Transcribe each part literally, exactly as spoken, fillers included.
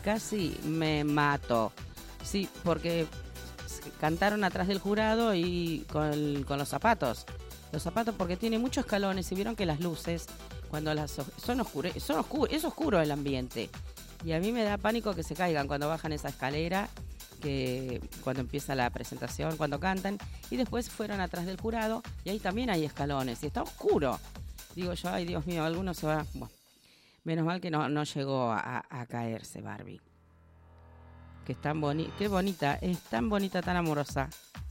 casi me mato. Sí, porque cantaron atrás del jurado y con, con los zapatos. Los zapatos porque tiene muchos escalones y vieron que las luces, cuando las son oscuras, son oscuro, es oscuro el ambiente. Y a mí me da pánico que se caigan cuando bajan esa escalera, que cuando empieza la presentación, cuando cantan. Y después fueron atrás del jurado y ahí también hay escalones y está oscuro. Digo yo, ay Dios mío, alguno se va... Bueno, menos mal que no, no llegó a, a caerse Barbie. Que es tan bonita, qué bonita, es tan bonita, tan amorosa.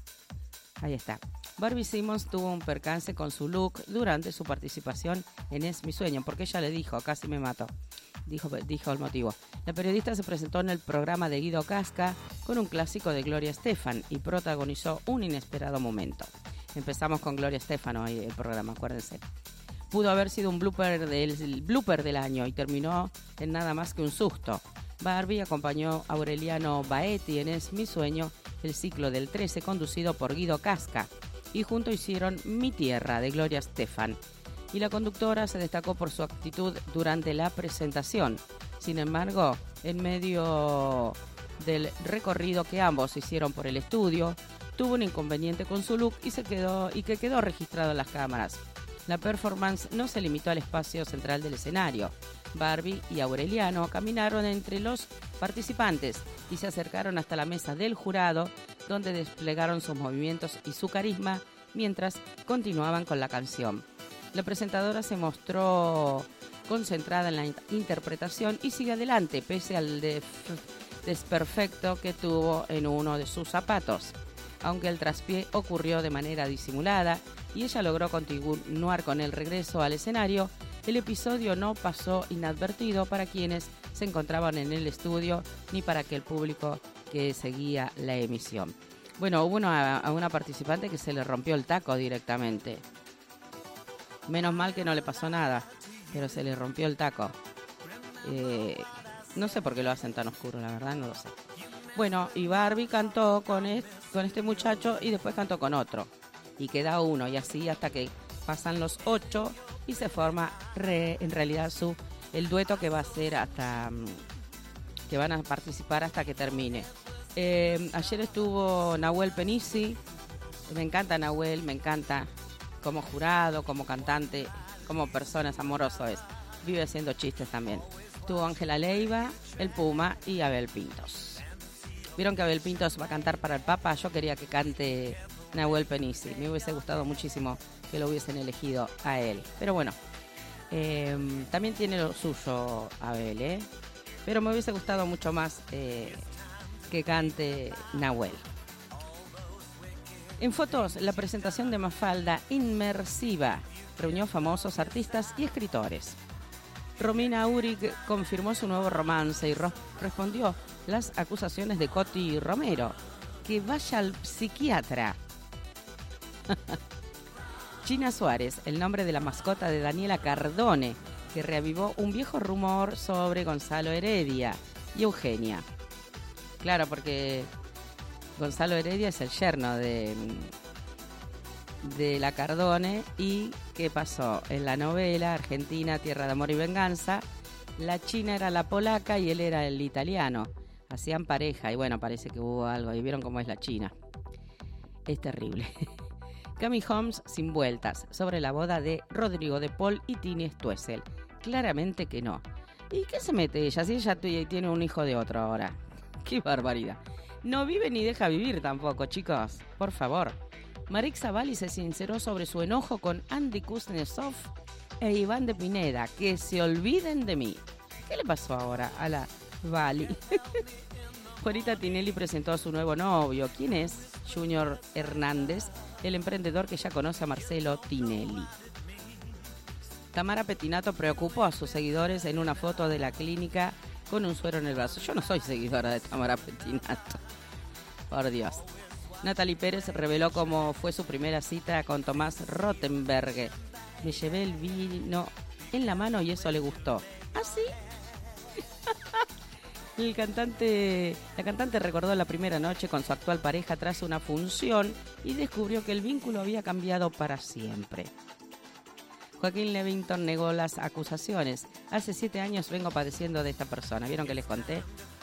Ahí está. Barbie Simmons tuvo un percance con su look durante su participación en Es mi sueño, porque ella le dijo, casi me mato, dijo, dijo el motivo. La periodista se presentó en el programa de Guido Casca con un clásico de Gloria Estefan y protagonizó un inesperado momento. Empezamos con Gloria Estefan hoy el programa, acuérdense. Pudo haber sido un blooper del, el blooper del año y terminó en nada más que un susto. Barbie acompañó a Aureliano Baetti en Es mi sueño, el ciclo del trece conducido por Guido Casca, y juntos hicieron Mi tierra de Gloria Estefan. Y la conductora se destacó por su actitud durante la presentación. Sin embargo, en medio del recorrido que ambos hicieron por el estudio, tuvo un inconveniente con su look y se quedó y que quedó registrado en las cámaras. La performance no se limitó al espacio central del escenario. Barbie y Aureliano caminaron entre los participantes y se acercaron hasta la mesa del jurado, donde desplegaron sus movimientos y su carisma mientras continuaban con la canción. La presentadora se mostró concentrada en la interpretación y sigue adelante pese al desperfecto que tuvo en uno de sus zapatos. Aunque el traspié ocurrió de manera disimulada y ella logró continuar con el regreso al escenario, el episodio no pasó inadvertido para quienes se encontraban en el estudio ni para aquel público que seguía la emisión. Bueno, hubo una, a una participante que se le rompió el taco directamente. Menos mal que no le pasó nada, pero se le rompió el taco. Eh, no sé por qué lo hacen tan oscuro, la verdad no lo sé. Bueno, y Barbie cantó con, el, con este muchacho y después cantó con otro. Y queda uno, y así hasta que pasan los ocho y se forma re, en realidad su el dueto que va a ser hasta... que van a participar hasta que termine. Eh, ayer estuvo Nahuel Penisi. Me encanta Nahuel, me encanta como jurado, como cantante, como persona, es amoroso es. Vive haciendo chistes también. Estuvo Ángela Leiva, el Puma y Abel Pintos. Vieron que Abel Pintos va a cantar para el Papa. Yo quería que cante Nahuel Penisi. Me hubiese gustado muchísimo que lo hubiesen elegido a él. Pero bueno, eh, también tiene lo suyo Abel, ¿eh? Pero me hubiese gustado mucho más eh, que cante Nahuel. En fotos, la presentación de Mafalda inmersiva reunió famosos artistas y escritores. Romina Uric confirmó su nuevo romance y ro- respondió las acusaciones de Coti Romero, que vaya al psiquiatra. Gina Suárez, el nombre de la mascota de Daniela Cardone, que reavivó un viejo rumor sobre Gonzalo Heredia y Eugenia. Claro, porque Gonzalo Heredia es el yerno de, de la Cardone. ¿Y qué pasó? En la novela Argentina, Tierra de Amor y Venganza, la china era la polaca y él era el italiano. Hacían pareja y bueno, parece que hubo algo. Y vieron cómo es la China. Es terrible. Cami Holmes sin vueltas sobre la boda de Rodrigo de Paul y Tini Stoessel. Claramente que no. ¿Y qué se mete ella? Si ella t- tiene un hijo de otro ahora. ¡Qué barbaridad! No vive ni deja vivir tampoco, chicos. Por favor. Marek Zavalli se sinceró sobre su enojo con Andy Kuznetsov e Iván de Pineda. Que se olviden de mí. ¿Qué le pasó ahora a la Vali? Juanita Tinelli presentó a su nuevo novio. ¿Quién es? Junior Hernández, el emprendedor que ya conoce a Marcelo Tinelli. Tamara Pettinato preocupó a sus seguidores en una foto de la clínica con un suero en el brazo. Yo no soy seguidora de Tamara Pettinato. Por Dios. Natalie Pérez reveló cómo fue su primera cita con Tomás Rottenberg. Me llevé el vino en la mano y eso le gustó. ¿Ah, sí? El cantante, la cantante recordó la primera noche con su actual pareja tras una función y descubrió que el vínculo había cambiado para siempre. Joaquín Levington negó las acusaciones. Hace siete años vengo padeciendo de esta persona. ¿Vieron que les conté?